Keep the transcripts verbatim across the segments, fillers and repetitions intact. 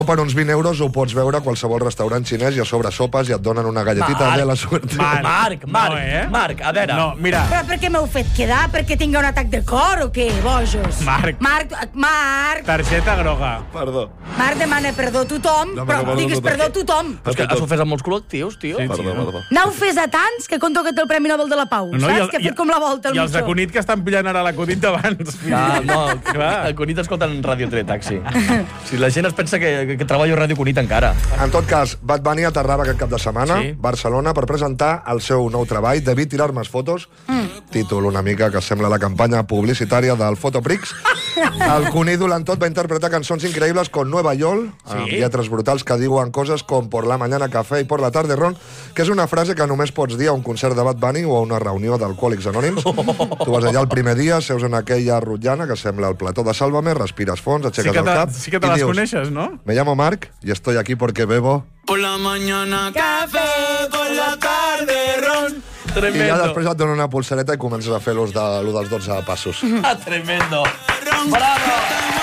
Per uns vint euros ho pots veure a qualsevol restaurant xinès i a sobre sopes i et donen una galletita de la suerte. Marc, Marc, Marc, No, eh? Marc, a veure. No, mira. Però per què m'heu fet quedar? Perquè tinga un atac de cor o què, bojos? Marc. Marc, Marc. Targeta groga. Perdó. Marc demana perdó a tothom, No, però perdó, digues perdó. perdó a tothom. Però és que has ofès a molts col·lectius, tio. Sí, Perdó, tio. perdó. N'heu fet a tants que conto que té el Premi Nobel de la Pau, No, i saps? el- Que ha i- fet com la volta al I els de mitjó. Cunit que estan pillant ara la Cunit d'abans. Ah, no, Clar. el Cunit escolten Ràdio tres Taxi. Si la gent es pensa que, que, que treballo a Ràdio Cunit encara. En tot cas, Bad Bunny aterrava aquest cap de setmana Sí. Barcelona per presentar el seu nou treball, David tirar-me fotos, mm. títol una mica que sembla la campanya publicitària del Fotoprix. El Cuní durant tot va interpretar cançons increïbles com Nueva York, sí. amb lletres brutals que diuen coses com por la mañana café i por la tarde ron, que és una frase que només pots dir a un concert de Bad Bunny o a una reunió d'alcohòlics anònims. Tu vas allà el primer dia, seus en aquella rotllana que sembla el plató de Sálvame, respires fons, Sí aixeques que, el te, cap sí que te i les dius, coneixes, no? me llamo Marc y estoy aquí porque bebo. Por la mañana café, por la tarde ron. I ja Tremendo. després et donen una pulsereta i comences a fer l'ús de, l'ús dels dotze passos. Ah, tremendo. Bravo.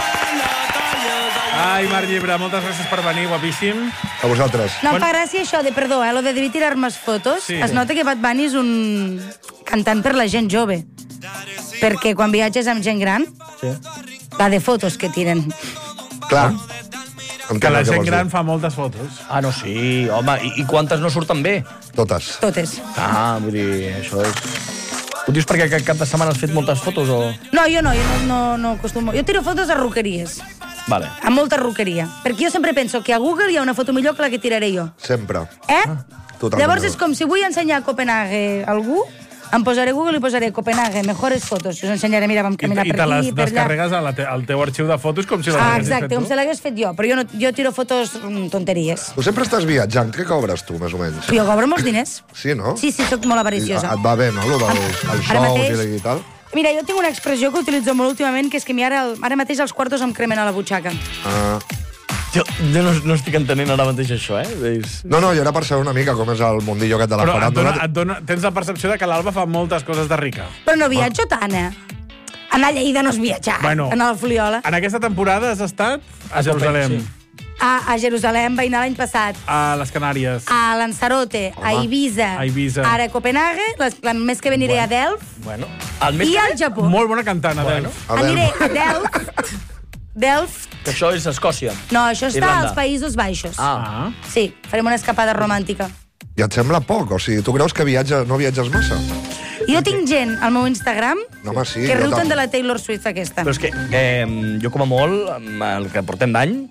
Ai, Marc Llibre, moltes gràcies per venir, guapíssim. A vosaltres. No em fa gràcia això de, perdó, eh, lo de David tirar-me fotos. Sí. Es nota que Bad Bunny és un cantant per la gent jove. Perquè quan viatges amb gent gran, Sí. va de fotos que tiren. Clar. Que la gent gran fa moltes fotos. Ah, no, sí, home, i, i quantes no surten bé? Totes. Totes. Ah, vull dir, això és... Ho dius perquè aquest cap de setmana has fet moltes fotos o...? No, jo no, jo no, no, no acostumo. Jo tiro fotos a roqueries, Vale. a molta roqueria. Perquè jo sempre penso que a Google hi ha una foto millor que la que tiraré jo. Sempre. Eh? Totalment. Llavors és com si vull ensenyar Copenhague a algú, em posaré Google i posaré Copenhague, mejores fotos. Us ensenyaré, mira, vam I, caminar i per te les aquí, per allà. descarregues a la te, al teu arxiu de fotos com si les Ah, haguessis exacte, fet com tu. si l'hagués fet jo. Però jo, no, jo tiro fotos mm, tonteries. Tu sempre estàs viatjant. Què cobres tu, més o menys? Jo cobro molts diners. Sí, no? Sí, sí, sóc molt I, avariciosa. et va bé, no? Lo del, el Ara show mateix- i, i tal. Mira, jo tinc una expressió que utilitzo molt últimament, que és que mi ara, ara mateix els quartos em cremen a la butxaca. Ah. Jo, jo no, no estic entenent ara mateix això, eh? És... No, no, jo era per saber una mica com és el mundillo aquest de la Però et faràndula. dona, et dona, tens la percepció de que l'Alba fa moltes coses de rica. Però no viatjo tant, eh? Anar a Lleida no és viatjar, Bueno. anar al Fuliola. En aquesta temporada has estat a Jerusalem, sí. A, a Jerusalem vaig anar l'any passat. a les Canàries. A Lanzarote, a Home. Ibiza, A Ibiza. ara a Copenhague, les, el mes que ve aniré a Delft Bueno, el més i que... al Japó. Molt bona cantant, Adel. A veure. Aniré a Delft. Delft. Que això és Escòcia. No, això està Irlanda. als Països Baixos. Ah. Ah. Sí, farem una escapada romàntica. I et sembla poc? O sigui, tu creus que viatges, no viatges massa? Jo tinc gent al meu Instagram No, home, sí. que jo riuten tam- de la Taylor Swift aquesta. Però és que eh, jo com a molt, amb el que portem d'any,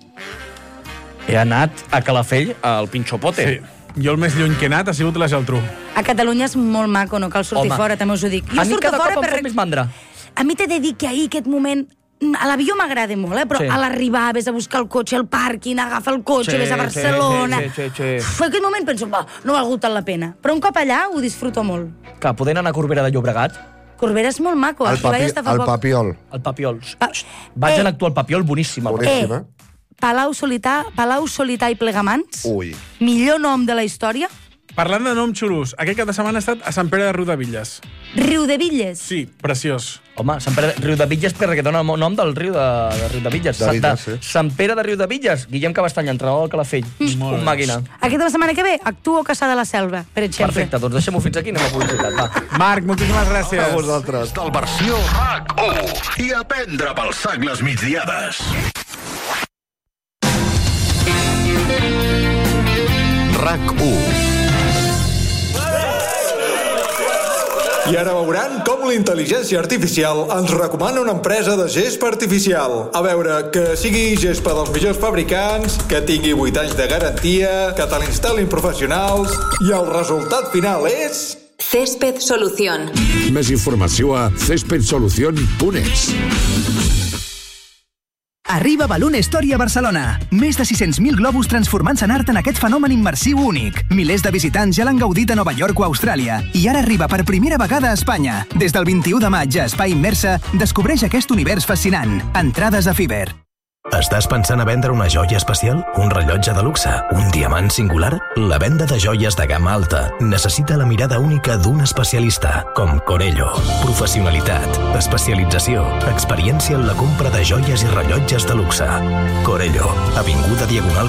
he anat a Calafell, al Pinchopote. Sí. Jo el més lluny que he anat ha sigut la Geltrú. A Catalunya és molt maco, no cal sortir Home. fora, també us ho dic. Jo A mi surto cada fora cop em per... fot més mandra. A mi t'he de dir que ahir, aquest moment, a l'avió m'agrada molt, eh? Però Sí. a l'arribar, ves a buscar el cotxe al pàrquing, agafa el cotxe, Sí, ves a sí, Barcelona... sí, sí, sí, sí. Uf, en aquell moment penso, va, no ha valgut tant la pena. Però un cop allà ho disfruto molt. Que podent anar a Corbera de Llobregat, Corbera és molt maco. El, Aquí vaig papi, estar fa el poc. papiol. el Papiol. Pa- Vaig Eh. anar a actuar al Papiol, boníssim. El Papiol. Boníssim, Eh, eh? Palau Solità, Palau Solità i Plegamans, Ui. millor nom de la història, Parlant de noms xulos, aquest cap de setmana he estat a Sant Pere de Riudevilles. Riudevilles. Sí, preciós. Home, Sant Pere de Riudevilles, perquè dona el nom del riu de, de Riudevilles. De Sant- Villes, sí. Sant Pere de Riudevilles. Guillem Cabestany, entrenador del Calafell. Molt Un bé. màquina. Aquesta setmana que ve actuo a Caçà de la Selva, per exemple. Perfecte, doncs deixem-ho fins aquí i anem a publicitat. Va. Marc, moltíssimes gràcies. A vosaltres. Del versió RAC u i aprendre pel sac les migdiades. RAC u. I ara veuran com la intel·ligència artificial ens recomana una empresa de gespa artificial. A veure, que sigui gespa dels millors fabricants, que tingui vuit anys de garantia, que te l'instal·lin professionals, i el resultat final és... Césped Solución. Més informació a césped solución punt es. Arriba Balloon Story a Barcelona. Més de sis-cents mil globus transformant-se en art en aquest fenomen immersiu únic. Milers de visitants ja l'han gaudit a Nova York o Austràlia. I ara arriba per primera vegada a Espanya. Des del vint-i-u de maig a Espai Immersa, descobreix aquest univers fascinant. Entrades a Fiverr. Estàs pensant a vendre una joia especial? Un rellotge de luxe? Un diamant singular? La venda de joies de gamma alta necessita la mirada única d'un especialista, com Corello. Professionalitat, especialització, experiència en la compra de joies i rellotges de luxe. Corello, avinguda Diagonal